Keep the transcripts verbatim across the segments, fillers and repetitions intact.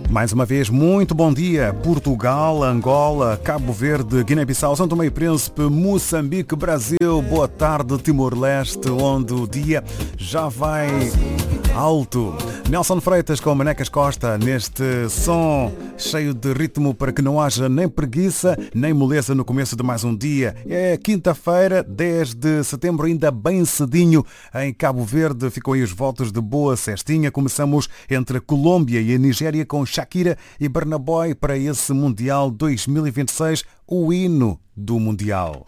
Mais uma vez, muito bom dia. Portugal, Angola, Cabo Verde, Guiné-Bissau, São Tomé e Príncipe, Moçambique, Brasil. Boa tarde, Timor-Leste, onde o dia já vai alto. Nelson Freitas com Manecas Costa neste som cheio de ritmo para que não haja nem preguiça nem moleza no começo de mais um dia. É quinta-feira, dez de setembro, ainda bem cedinho em Cabo Verde. Ficam aí os votos de boa cestinha. Começamos entre a Colômbia e a Nigéria com Shakira e Burna Boy para esse Mundial dois mil e vinte e seis, o hino do Mundial.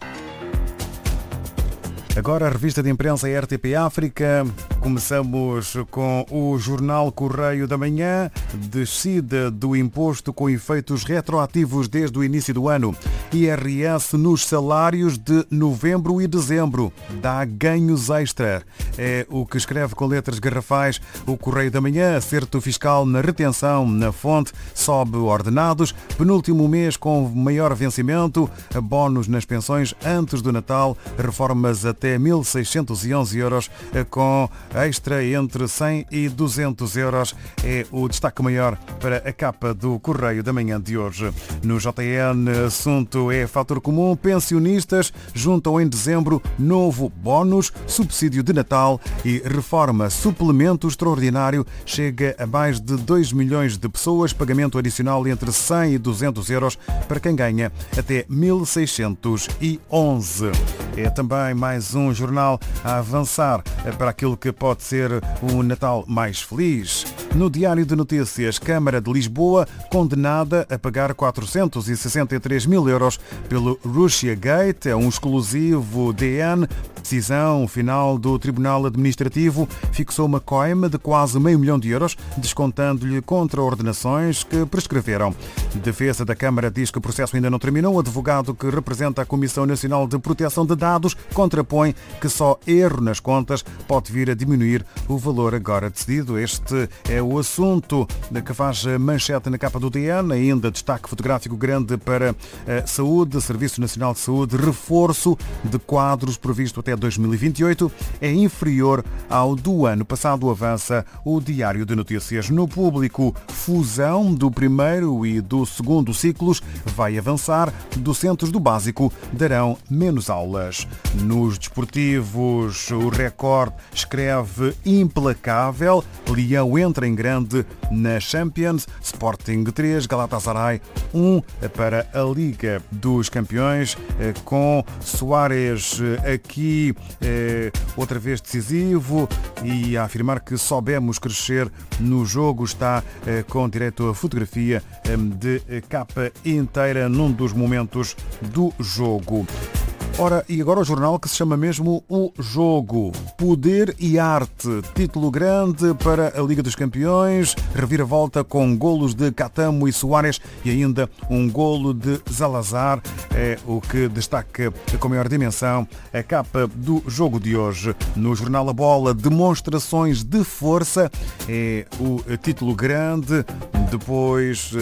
Agora a revista de imprensa R T P África. Começamos com o jornal Correio da Manhã. Descida do imposto com efeitos retroativos desde o início do ano. I R S nos salários de novembro e dezembro. Dá ganhos extra. É o que escreve com letras garrafais o Correio da Manhã. Acerto fiscal na retenção na fonte. Sobe ordenados. Penúltimo mês com maior vencimento. Bónus nas pensões antes do Natal. Reformas até mil seiscentos e onze euros com extra entre cem e duzentos euros. É o destaque maior para a capa do Correio da Manhã de hoje. No J N, assunto é fator comum. Pensionistas juntam em dezembro novo bónus, subsídio de Natal e reforma. Suplemento extraordinário chega a mais de dois milhões de pessoas. Pagamento adicional entre cem e duzentos euros para quem ganha até mil seiscentos e onze. É também mais um jornal a avançar para aquilo que pode ser um Natal mais feliz. No Diário de Notícias, Câmara de Lisboa condenada a pagar quatrocentos e sessenta e três mil euros pelo Russia Gate, é um exclusivo D N. Decisão final do Tribunal Administrativo fixou uma coima de quase meio milhão de euros, descontando-lhe contraordenações que prescreveram. Defesa da Câmara diz que o processo ainda não terminou. O advogado que representa a Comissão Nacional de Proteção de Dados contrapõe que só erro nas contas pode vir a diminuir o valor agora decidido. Este é o assunto que faz manchete na capa do D N. Ainda destaque fotográfico grande para a saúde, Serviço Nacional de Saúde, reforço de quadros previsto até dois mil e vinte e oito é inferior ao do ano passado, avança o Diário de Notícias. No Público, fusão do primeiro e do segundo ciclos vai avançar. Docentes do básico darão menos aulas. Nos desportivos, o Record escreve implacável. Leão entra em grande na Champions. Sporting três, Galatasaray um para a Liga dos Campeões, com Soares aqui Eh, outra vez decisivo e a afirmar que soubemos crescer no jogo. Está eh, com direito a fotografia eh, de capa inteira num dos momentos do jogo. Ora, e agora o jornal que se chama mesmo O Jogo. Poder e arte. Título grande para a Liga dos Campeões. Reviravolta com golos de Catamo e Soares e ainda um golo de Zalazar. É o que destaca com maior dimensão a capa do jogo de hoje. No jornal A Bola, demonstrações de força. É o título grande. Depois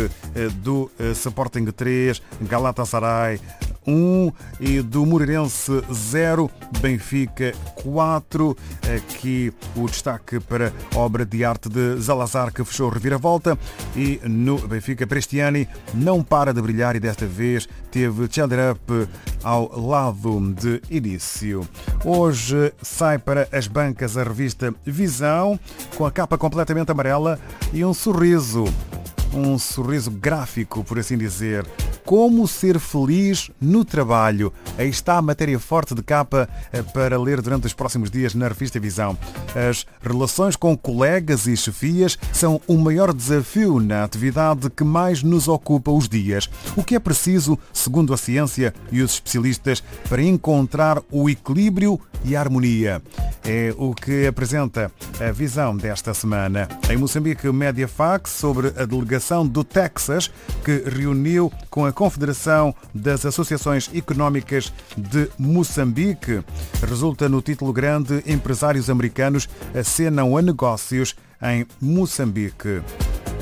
do Sporting três, Galatasaray um e do Moreirense zero, Benfica quatro. Aqui o destaque para a obra de arte de Zalazar, que fechou a reviravolta. E no Benfica, Prestiani não para de brilhar e desta vez teve Chalder Up ao lado de início. Hoje sai para as bancas a revista Visão, com a capa completamente amarela e um sorriso. Um sorriso gráfico, por assim dizer. Como ser feliz no trabalho. Aí está a matéria forte de capa para ler durante os próximos dias na revista Visão. As relações com colegas e chefias são o maior desafio na atividade que mais nos ocupa os dias. O que é preciso, segundo a ciência e os especialistas, para encontrar o equilíbrio e a harmonia? É o que apresenta a Visão desta semana. Em Moçambique, Mediafax, sobre a delegação do Texas, que reuniu com a Confederação das Associações Económicas de Moçambique. Resulta no título grande: empresários americanos acenam a negócios em Moçambique.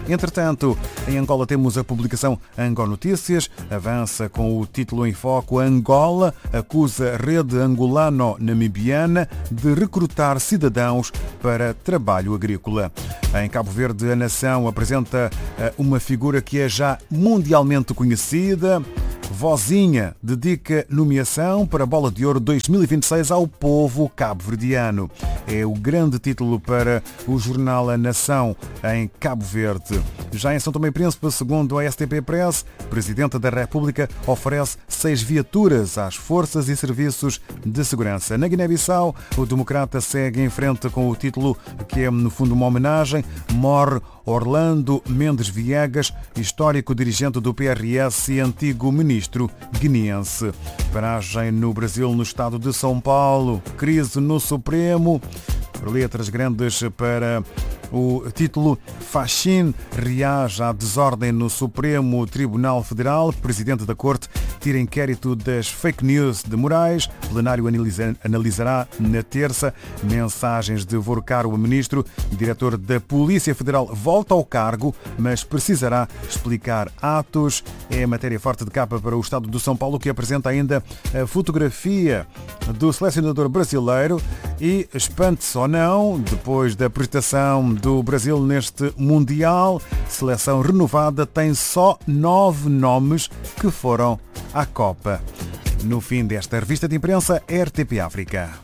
Entretanto, em Angola temos a publicação Angola Notícias, avança com o título em foco: Angola acusa rede angolano-namibiana de recrutar cidadãos para trabalho agrícola. Em Cabo Verde, a nação apresenta uma figura que é já mundialmente conhecida. Vozinha dedica nomeação para a Bola de Ouro dois mil e vinte e seis ao povo cabo-verdiano. É o grande título para o jornal A Nação em Cabo Verde. Já em São Tomé e Príncipe, segundo a S T P Press, a Presidente da República oferece seis viaturas às forças e serviços de segurança. Na Guiné-Bissau, o democrata segue em frente com o título que é, no fundo, uma homenagem. Morre Orlando Mendes Viegas, histórico dirigente do P R S e antigo ministro guineense. Paragem no Brasil, no estado de São Paulo. Crise no Supremo. Letras grandes para o título: Fachin reage à desordem no Supremo Tribunal Federal. Presidente da Corte tira inquérito das fake news de Moraes. Plenário analisará na terça. Mensagens de Vorcaro, o ministro. Diretor da Polícia Federal volta ao cargo, mas precisará explicar atos. É matéria forte de capa para o estado do São Paulo, que apresenta ainda a fotografia do selecionador brasileiro. E, espante-se ou não, depois da prestação do Brasil neste Mundial, seleção renovada tem só nove nomes que foram à Copa. No fim desta revista de imprensa, R T P África.